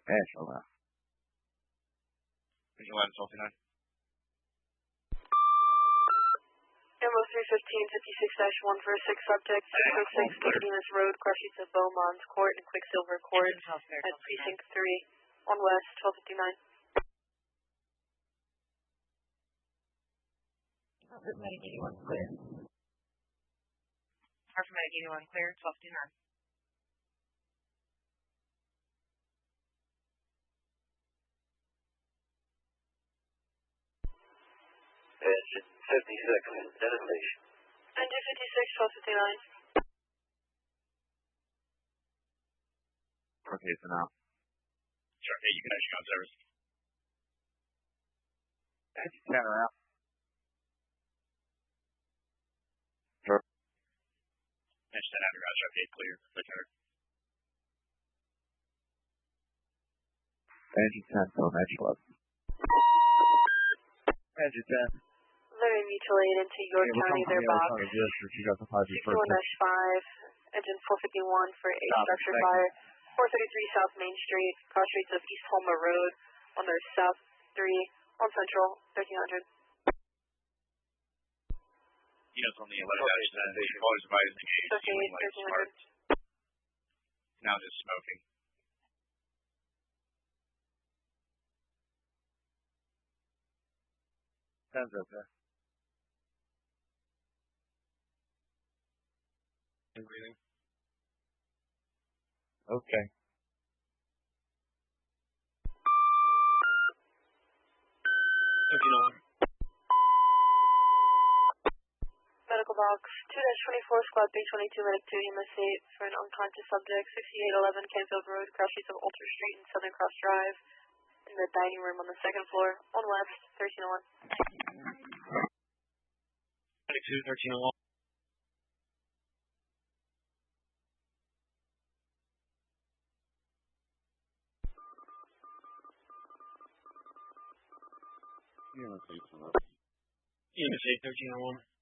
Ash, allow. 11-12-9. Ammo 315, 56-1 for 6 subjects, 606 Nicodemus Road, crossing to Beaumont's Court and Quicksilver Court at Precinct 3 on West, 1259. Medic 81 clear. Harper Medic 81 clear, 1259. Engine 56, devastation. Engine 56, 1259. Okay, for now. Sure, hey, you can actually go on service. Engine 10 around. Engine 10 after garage, okay, clear. Engine 10, film, engine 11. Engine 10. Very mutually into York County, their box. 61-5, engine 451 for a structure fire. 433 South Main Street, cross streets of East Homer Road on their South 3 on Central, 1300. Units on the 11-10, callers advised to engage. Okay, 1300. Now just smoking. Sounds okay. Breathing. Okay. Medical box 2-24, squad B22, medic 2, EMS 8 for an unconscious subject, 6811 Canfield Road, cross streets of Ultra Street and Southern Cross Drive, in the dining room on the second floor, on West, 1301. Medic 2, 1301. EMS 8, EMS 8, 1301.